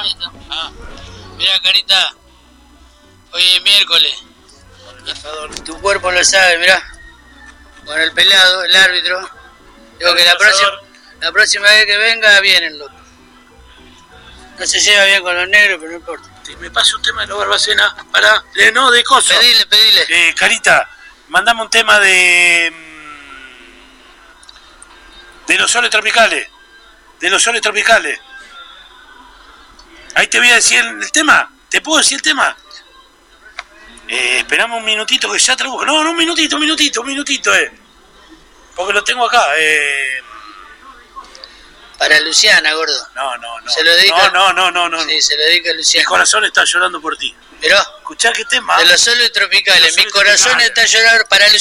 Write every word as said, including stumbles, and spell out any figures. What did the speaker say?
Ah, mirá, Carita, hoy es miércoles. Tu cuerpo lo sabe, mirá. Con el pelado, el árbitro. Digo que la próxima, la próxima vez que venga, vienen los. No se lleva bien con los negros, pero no importa. Si me pasa un tema de los Barbacena, pará, de no, de cosas. Pedile, pedile. Eh, Carita, mandame un tema de. De los soles tropicales. De los soles tropicales. Ahí te voy a decir el, el tema. ¿Te puedo decir el tema? Eh, esperamos un minutito que ya te lo busco. No, no, un minutito, un minutito, un minutito, eh. Porque lo tengo acá, eh. Para Luciana, gordo. No, no, no. ¿Se lo dedica? No, no, no, no. Sí, no. se lo dedica a Luciana. Mi corazón está llorando por ti. Pero, escuchá qué tema. de los soles tropicales. De los Mi soles corazón tropicales. está llorando para Luciana.